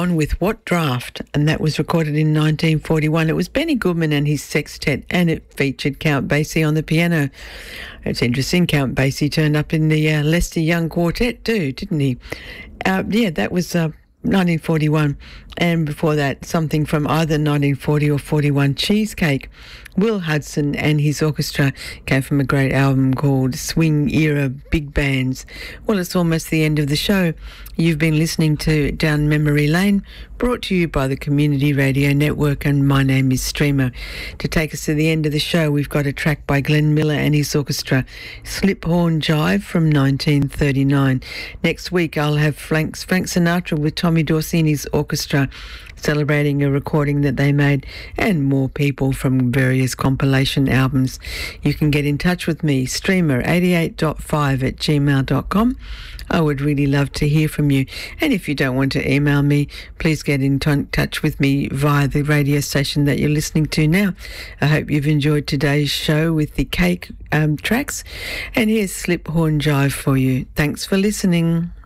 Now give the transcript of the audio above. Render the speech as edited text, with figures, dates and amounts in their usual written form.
on with What Draft, and that was recorded in 1941. It was Benny Goodman and his sextet, and it featured Count Basie on the piano. It's interesting, Count Basie turned up in the Lester Young Quartet too, didn't he? That was 1941, and before that, something from either 1940 or 41, Cheesecake. Will Hudson and his orchestra came from a great album called Swing Era Big Bands. Well, it's almost the end of the show. You've been listening to Down Memory Lane, brought to you by the Community Radio Network, and my name is Streamer. To take us to the end of the show, we've got a track by Glenn Miller and his orchestra, Sliphorn Jive from 1939. Next week, I'll have Frank Sinatra with Tommy Dorsini's orchestra, celebrating a recording that they made, and more people from various compilation albums. You can get in touch with me, streamer88.5@gmail.com. I would really love to hear from you. And if you don't want to email me, please get in touch with me via the radio station that you're listening to now. I hope you've enjoyed today's show with the Cake tracks. And here's Sliphorn Jive for you. Thanks for listening.